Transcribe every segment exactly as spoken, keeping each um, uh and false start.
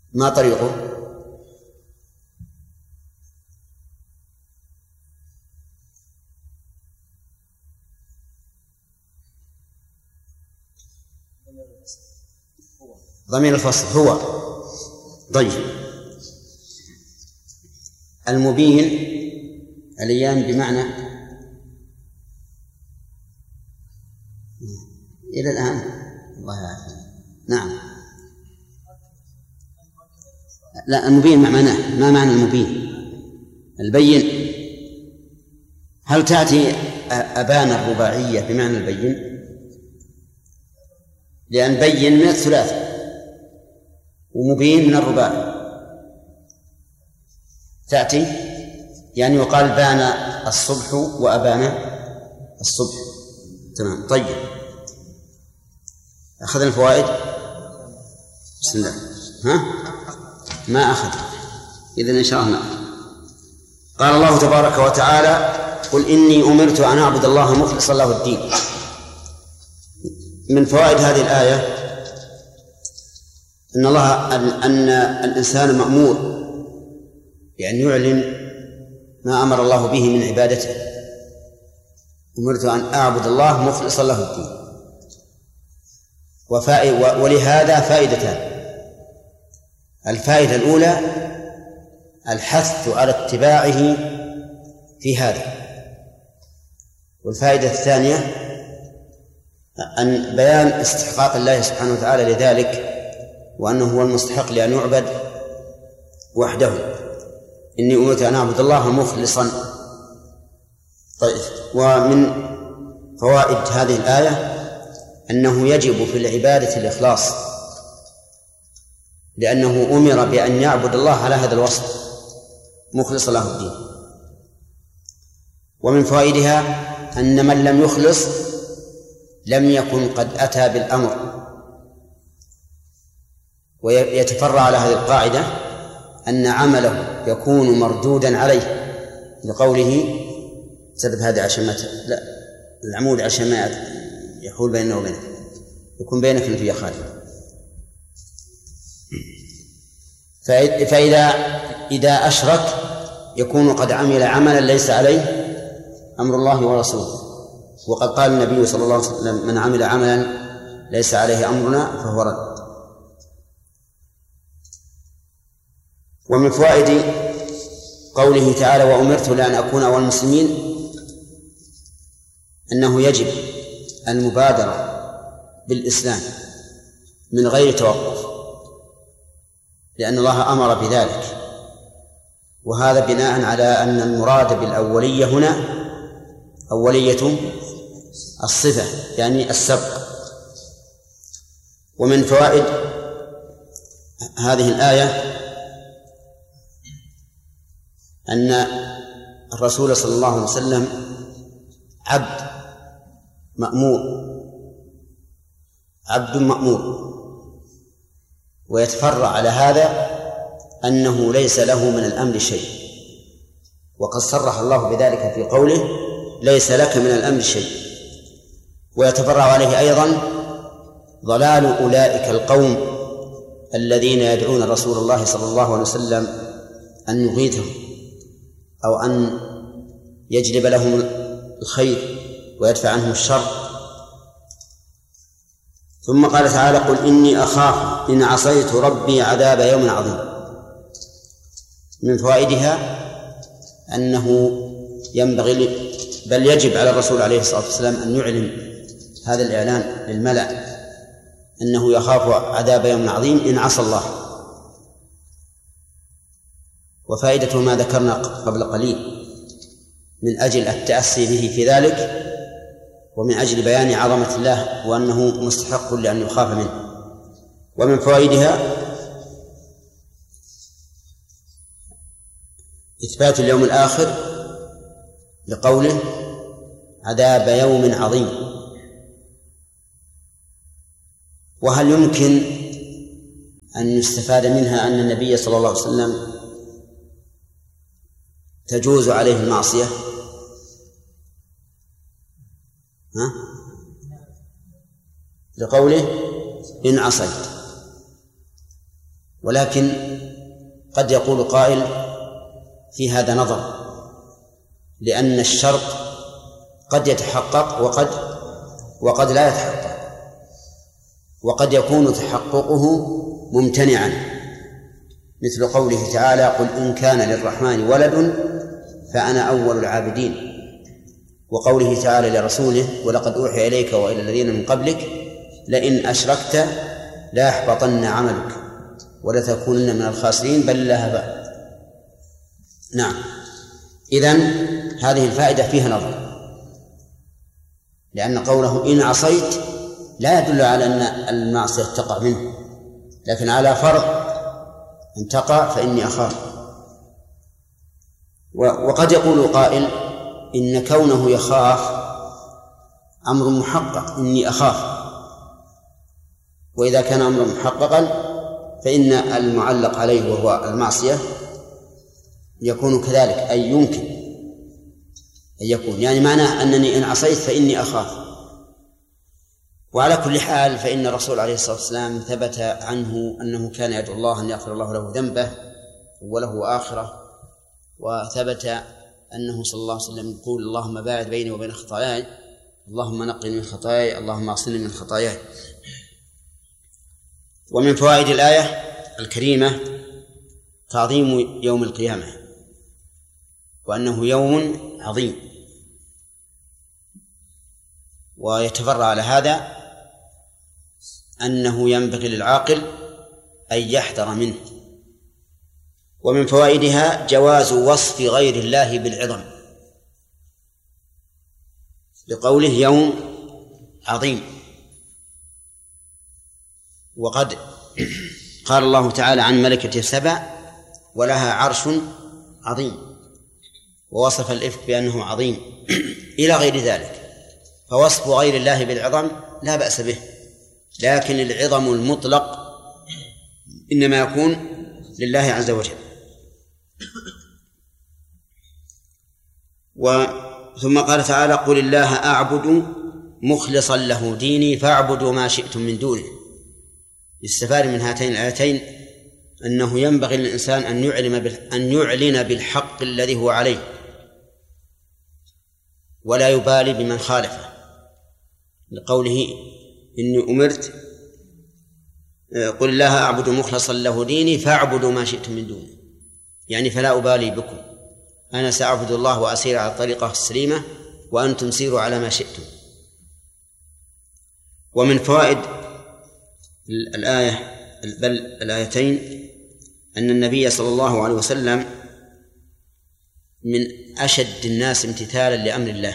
ما طريقه؟ ضمير الفصل هو. طيب المبين الأيام بمعنى إلى الآن الله يعافينا. نعم لا المبين ما معناه ما معنى المبين البين؟ هل تأتي أبان الرباعية بمعنى البين؟ لأن بين من الثلاث ومبين من الرباعي تأتي يعني يقال بان الصبح وأبان الصبح. تمام. طيب أخذنا الفوائد. بسم الله. ها ما أخذ إذن إن شاء الله. قال الله تبارك وتعالى قل إني أمرت أن أعبد الله مخلصا له الدين. من فوائد هذه الآية أن الله أن الإنسان مأمور بأن يعلن ما أمر الله به من عبادته. أمرت أن أعبد الله مخلصا له الدين. ولهذا فائدتان. الفائدة الأولى الحث على اتباعه في هذا، والفائدة الثانية أن بيان استحقاق الله سبحانه وتعالى لذلك وأنه هو المستحق لأن يعبد وحده. إني أمرت أن أعبد الله مخلصا. طيب ومن فوائد هذه الآية أنه يجب في العبادة الإخلاص، لأنه أمر بأن يعبد الله على هذا الوصف مخلص له الدين. ومن فوائدها أن من لم يخلص لم يكن قد أتى بالأمر. ويتفرع على هذه القاعدة أن عمله يكون مردودا عليه لقوله سبب هذا عشان ما لا العمود عشان ما يحول بينه وبينك يكون بينك في خالد. فإذا إذا أشرك يكون قد عمل عملا ليس عليه أمر الله ورسوله. وقد قال النبي صلى الله عليه وسلم من عمل عملا ليس عليه أمرنا فهو رد. ومن فوائد قوله تعالى وأمرت لأن أكون أول المسلمين أنه يجب المبادرة بالإسلام من غير توقف، لأن الله أمر بذلك. وهذا بناء على أن المراد بالأولية هنا أولية الصفة يعني السبق. ومن فوائد هذه الآية أن الرسول صلى الله عليه وسلم عبد مأمور عبد مأمور ويتفرع على هذا أنه ليس له من الأمر شيء، وقد صرح الله بذلك في قوله ليس لك من الأمر شيء. ويتفرع عليه أيضا ضلال أولئك القوم الذين يدعون رسول الله صلى الله عليه وسلم أن يغيثهم أو أن يجلب لهم الخير ويدفع عنهم الشر. ثم قال تعالى قل إني أخاف إن عصيت ربي عذاب يوم عظيم. من فوائدها أنه ينبغي بل يجب على الرسول عليه الصلاة والسلام أن يعلن هذا الإعلان للملأ أنه يخاف عذاب يوم عظيم إن عصى الله. وفائدته ما ذكرنا قبل قليل من أجل التأسي به في ذلك ومن أجل بيان عظمة الله وأنه مستحق لأن يخاف منه. ومن فوائدها إثبات اليوم الآخر لقوله عذاب يوم عظيم. وهل يمكن أن يستفاد منها أن النبي صلى الله عليه وسلم تجوز عليه المعصية؟ ها؟ لقوله إن عصيت. ولكن قد يقول قائل في هذا نظر، لأن الشرط قد يتحقق وقد وقد لا يتحقق، وقد يكون تحققه ممتنعا، مثل قوله تعالى: قل إن كان للرحمن ولد فأنا أول العابدين، وقوله تعالى لرسوله: ولقد أوحي إليك وإلى الذين من قبلك لئن أشركت ليحبطن عملك ولتكونن من الخاسرين بل الله بعد. نعم، إذن هذه الفائدة فيها نظر، لأن قوله إن عصيت لا يدل على أن المعصية تقع منه، لكن على فرض أن تقع فإني أخاف. وقد يقول قائل إن كونه يخاف أمر محقق، إني أخاف، وإذا كان أمر محققا فإن المعلق عليه وهو المعصية يكون كذلك، أي يمكن أن يكون، يعني معناه أنني إن عصيت فإني أخاف. وعلى كل حال فإن الرسول عليه الصلاة والسلام ثبت عنه أنه كان يدعو الله أن يغفر الله له ذنبه أوله وآخره، وثبت أنه صلى الله عليه وسلم يقول: اللهم باعد بيني وبين خطاياي، اللهم نقني من خطاياي، اللهم اغسلني من خطاياي. ومن فوائد الآية الكريمة تعظيم يوم القيامة، وأنه يوم عظيم، ويتفرع على هذا أنه ينبغي للعاقل أن يحذر منه. ومن فوائدها جواز وصف غير الله بالعظم، لقوله يوم عظيم. وقد قال الله تعالى عن ملكة سبع: ولها عرش عظيم، ووصف الإفك بأنه عظيم إلى غير ذلك. فوصف غير الله بالعظم لا بأس به، لكن العظم المطلق إنما يكون لله عز وجل. ثم قال تعالى: قل الله أعبد مخلصا له ديني فاعبدوا ما شئتم من دونه. يستفاد من هاتين الآيتين أنه ينبغي للإنسان أن يعلم أن يعلن بالحق الذي هو عليه، ولا يبالي بمن خالفه، لقوله: إني أمرت قل الله أعبد مخلصا له ديني فاعبدوا ما شئتم من دونه، يعني فلا أبالي بكم، أنا سأعبد الله وأسير على الطريقة السليمة وأنتم سيروا على ما شئتم. ومن فوائد الآية بل الآيتين أن النبي صلى الله عليه وسلم من أشد الناس امتثالا لأمر الله،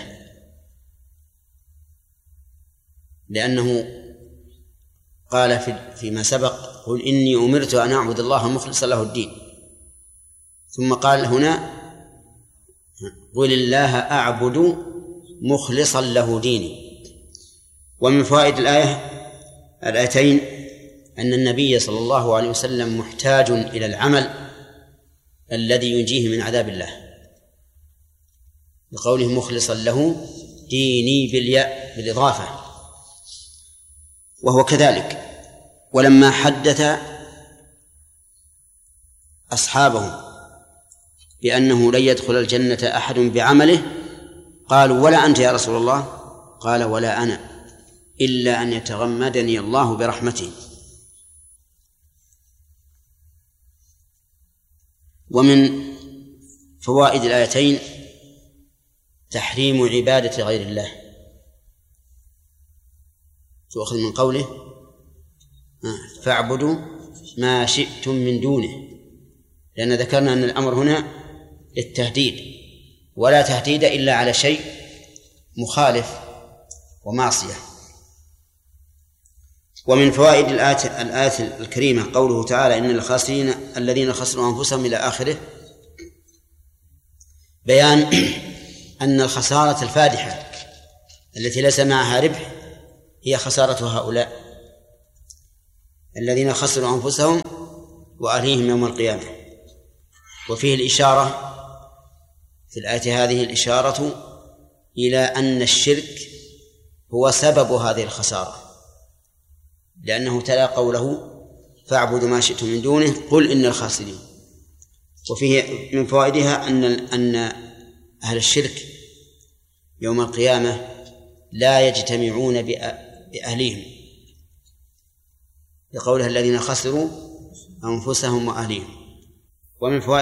لأنه قال فيما سبق: قل إني أمرت أن أعبد الله مخلصا له الدين، ثم قال هنا: قل الله أعبد مخلصا له ديني. ومن فوائد الآية الآيتين أن النبي صلى الله عليه وسلم محتاج إلى العمل الذي ينجيه من عذاب الله، لقوله مخلصا له ديني بالياء بالإضافة، وهو كذلك. ولما حدث أصحابه بأنه لن يدخل الجنة أحد بعمله قالوا: ولا أنت يا رسول الله؟ قال: ولا أنا، إلا أن يتغمدني الله برحمته. ومن فوائد الآيتين تحريم عبادة غير الله، تؤخذ من قوله: فاعبدوا ما شئتم من دونه، لأن ذكرنا أن الأمر هنا للتهديد، ولا تهديد إلا على شيء مخالف ومعصية. ومن فوائد الآية الآية الكريمة قوله تعالى: إن الخاسرين الذين خسروا أنفسهم إلى آخره، بيان أن الخسارة الفادحة التي ليس معها ربح هي خسارة هؤلاء الذين خسروا أنفسهم وأهليهم يوم القيامة. وفيه الإشارة في الآية هذه الإشارة إلى أن الشرك هو سبب هذه الخسارة، لأنه تلا قوله: فاعبدوا ما شئتم من دونه قل إن الخاسرين. وفيه من فوائدها أن أن أهل الشرك يوم القيامة لا يجتمعون بأهليهم، لقولها الذين خسروا أنفسهم وأهليهم. ومن فوائد